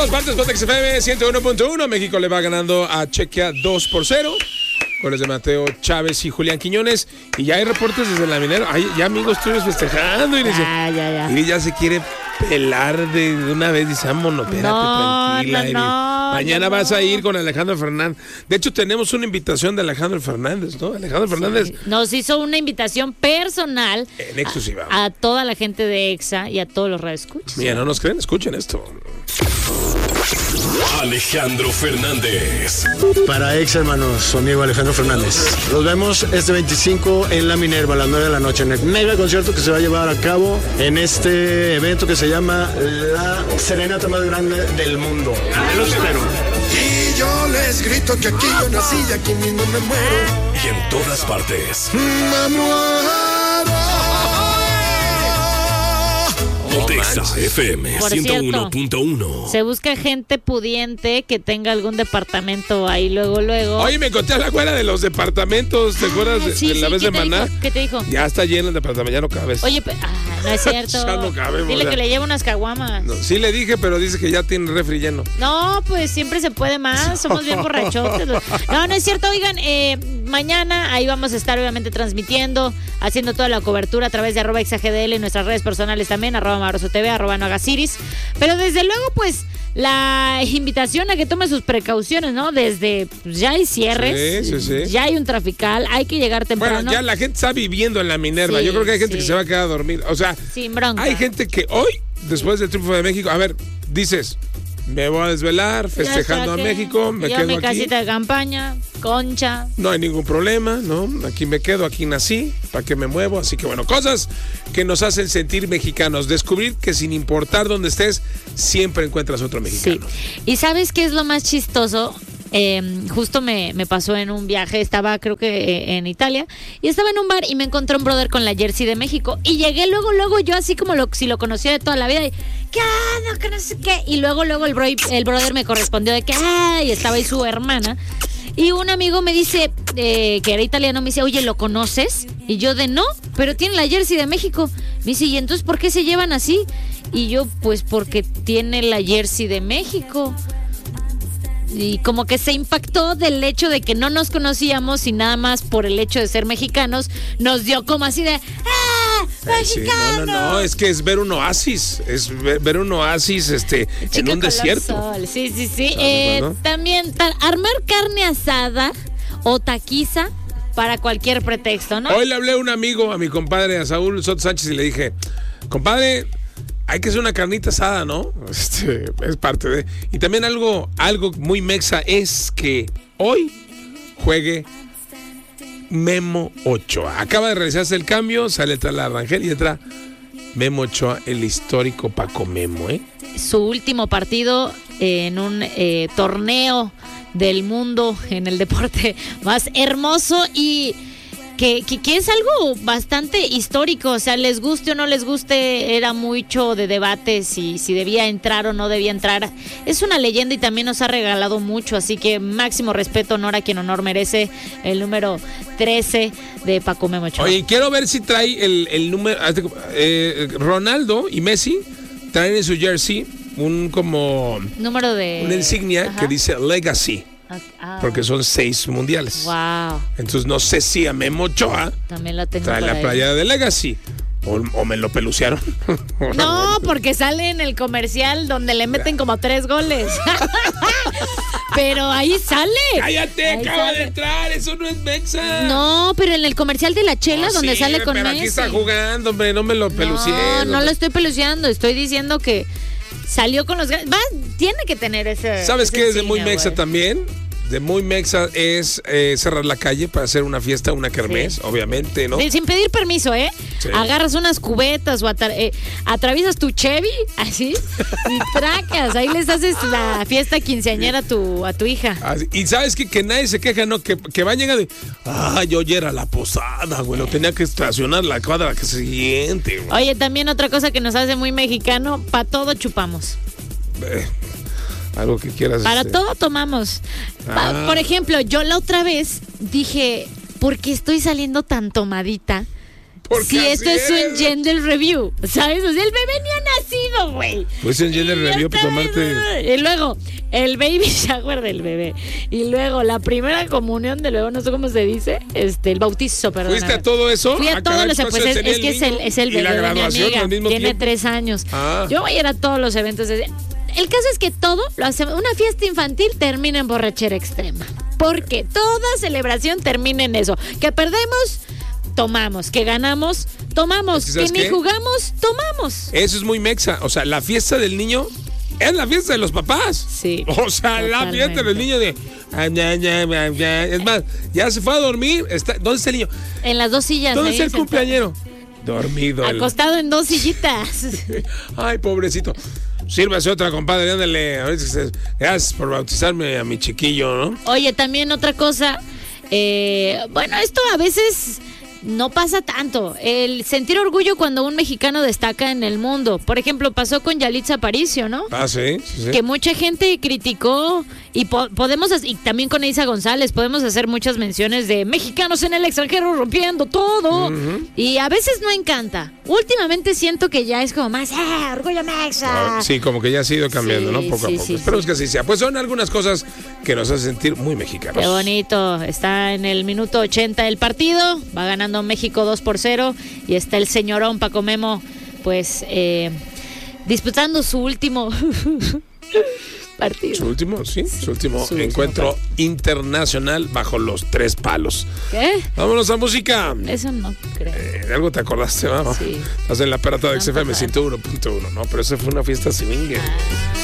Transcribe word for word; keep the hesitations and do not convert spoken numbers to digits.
todas partes, Pontex F M ciento uno punto uno. México le va ganando a Chequia dos por cero. Goles de Mateo Chávez y Julián Quiñones. Y ya hay reportes desde la Minera. Hay ya amigos tuyos festejando. Y dice, ya, ya, ya. Y ya se quiere pelar de, de una vez. Dice, vámonos, espérate, no, tranquila. No, no, mañana no. vas a ir con Alejandro Fernández. De hecho, tenemos una invitación de Alejandro Fernández, ¿no? Alejandro Fernández. Sí. Nos hizo una invitación personal. En exclusiva. A, a toda la gente de Exa y a todos los radioescuchas. Mira, no nos creen, escuchen esto. Alejandro Fernández. Para Exa, hermanos, su amigo Alejandro Fernández. Los vemos este veinticinco en la Minerva a las nueve de la noche, en el mega concierto que se va a llevar a cabo en este evento que se llama la serenata más grande del mundo. Los espero. Y yo les grito que aquí yo nací y aquí mismo me muero. Y en todas partes. Me muero. Pontexa F M ciento uno punto uno. Se busca gente pudiente que tenga algún departamento ahí luego, luego. Oye, me conté a la güera de los departamentos. ¿Te acuerdas de, sí, de la sí, vez de Maná? Dijo? ¿Qué te dijo? Ya está lleno el departamento, ya no cabes. Oye, pe- ah, no es cierto. Ya no cabemos, Dile ya. que le lleve unas caguamas. No, sí le dije, pero dice que ya tiene refri lleno. No, pues siempre se puede más. Somos bien borrachotes. No, no es cierto. Oigan, eh, mañana ahí vamos a estar obviamente transmitiendo, haciendo toda la cobertura a través de arroba exagdl y nuestras redes personales también, arroba Maroso T V, arroba no hagas iris. Pero desde luego, pues, la invitación a que tome sus precauciones, ¿no? Desde, pues, ya hay cierres, Sí, sí, sí. ya hay un trafical, hay que llegar temprano. Bueno, ya la gente está viviendo en la Minerva. Sí, Yo creo que hay gente sí. que se va a quedar a dormir. O sea, Sin bronca. hay gente que hoy, después del triunfo de México, a ver, dices, me voy a desvelar festejando a Ya saqué. México, me Yo quedo mi aquí. casita de campaña, concha. No hay ningún problema, ¿no? Aquí me quedo, aquí nací, ¿para qué me muevo? Así que bueno, cosas que nos hacen sentir mexicanos. Descubrir que sin importar dónde estés, siempre encuentras otro mexicano. Sí. ¿Y sabes qué es lo más chistoso? Eh, justo me, me pasó en un viaje, estaba creo que eh, en Italia, y estaba en un bar y me encontré un brother con la jersey de México, y llegué luego, luego yo así como lo, si lo conocía de toda la vida, y ¿qué onda? ¿Qué no sé qué? Y luego, luego el, bro, el brother me correspondió de que, ¡ay! Estaba ahí su hermana, y un amigo me dice, eh, que era italiano, me dice, oye, ¿lo conoces? Y yo de no, pero tiene la jersey de México. Me dice, ¿y entonces por qué se llevan así? Y yo, pues porque tiene la jersey de México. Y como que se impactó del hecho de que no nos conocíamos y nada más por el hecho de ser mexicanos nos dio como así de ¡ah! Ay, sí, ¡Mexicano! no, no, no, es que es ver un oasis, es ver, ver un oasis este, Chica en un color desierto. sol. Sí, sí, sí. ¿Sabes, Eh, no? también ta- armar carne asada o taquiza para cualquier pretexto, ¿no? Hoy le hablé a un amigo, a mi compadre, a Saúl Soto Sánchez, y le dije, compadre, hay que hacer una carnita asada, ¿no? Este, es parte de... Y también algo, algo muy mexa es que hoy juegue Memo Ochoa. Acaba de realizarse el cambio, sale tras la Rangel y entra Memo Ochoa, el histórico Paco Memo, ¿eh? Su último partido en un eh, torneo del mundo, en el deporte más hermoso y que, que, que es algo bastante histórico. O sea, les guste o no les guste, era mucho de debate si, si debía entrar o no debía entrar. Es una leyenda y también nos ha regalado mucho, así que máximo respeto, honor a quien honor merece, el número trece de Paco Memo Ochoa. Oye, quiero ver si trae el, el número... Eh, Ronaldo y Messi traen en su jersey un como... número de... una insignia Ajá. que dice Legacy, Ah, porque son seis mundiales. wow, Entonces no sé si a Memo Ochoa también lo tengo trae por la ahí. playa de Legacy o, o me lo pelucearon. No, porque sale en el comercial donde le meten como tres goles. Pero ahí sale. ¡Cállate! Ahí Acaba sale. de entrar, eso no es Mexa. No, pero en el comercial de la chela No, donde sí, sale con pero Messi. aquí está jugando, hombre, no me lo pelucié. No, no lo estoy peluceando, estoy diciendo que salió con los grandes. Va, tiene que tener ese. ¿Sabes ese qué es de muy insignia, Mexa güey. también? De muy Mexa es eh, cerrar la calle para hacer una fiesta, una kermés, Sí. obviamente, ¿no? Sí, sin pedir permiso, ¿eh? Sí. Agarras unas cubetas o atra- eh, atraviesas tu Chevy, así, y tracas. Ahí les haces la fiesta quinceañera a tu, a tu hija. Así- Y sabes que, que nadie se queja, ¿no? Que, que van llegando y, ah, yo ya era la posada, güey, lo tenía que estacionar la cuadra que siguiente, güey. Oye, también otra cosa que nos hace muy mexicano, para todo chupamos. Eh, algo que quieras. Para este, todo tomamos. Pa- Ah. Por ejemplo, yo la otra vez dije, ¿por qué estoy saliendo tan tomadita? Porque si esto así es un gender review, ¿sabes? O sea, el bebé ni ha nacido, güey. Pues en gender Y review, ya pues sabes, tomarte. Y luego, el baby shower del bebé. Y luego, la primera comunión del bebé, no sé cómo se dice. Este, el bautizo, perdón. ¿Fuiste a todo eso? Fui a Ah, todos caray, los ¿cuántos pues es, tenía es que es el, niño? es el ¿Y bebé la de mi graduación amiga. al mismo Tiene tiempo? tres años. Ah. Yo voy a ir a todos los eventos. El caso es que todo lo hace, una fiesta infantil termina en borrachera extrema. Porque toda celebración termina en eso. Que perdemos, tomamos. Que ganamos, tomamos. Es que, que ¿sabes ni qué? jugamos, tomamos. Eso es muy mexa. O sea, la fiesta del niño es la fiesta de los papás. Sí. O sea, la Totalmente. fiesta del niño de. ah, ya, ya, ya, ya. Es más, ya se fue a dormir. Está, ¿dónde está el niño? En las dos sillas. ¿Dónde ahí está el sentado. cumpleañero? Dormido. el- Acostado en dos sillitas. Ay, pobrecito. Sírvase otra, compadre, ándale. Ahorita se- Gracias por bautizarme a mi chiquillo, ¿no? Oye, también otra cosa. eh, bueno, esto a veces no pasa tanto. El sentir orgullo cuando un mexicano destaca en el mundo. Por ejemplo, pasó con Yalitza Aparicio, ¿no? Ah, sí, sí, sí. Que mucha gente criticó y po- podemos hac- y también con Isa González podemos hacer muchas menciones de mexicanos en el extranjero rompiendo todo y a veces no encanta. Últimamente siento que ya es como más ¡eh, orgullo mexa! Ah, sí, como que ya ha ido cambiando, Sí, ¿no? Poco sí, a poco. sí, Esperemos sí. que así sea. Pues son algunas cosas que nos hacen sentir muy mexicanos. Qué bonito, está en el minuto ochenta del partido, va ganando México dos por cero y está el señorón Paco Memo, pues eh, disputando su último partido. Su último, sí, su último su último encuentro internacional bajo los tres palos. ¿Qué? Vámonos a música. Eso no creo. Eh, de algo te acordaste, ¿no? Sí. Estás en la perata de No, X F M papá. ciento uno punto uno, ¿no? Pero esa fue una fiesta swinger.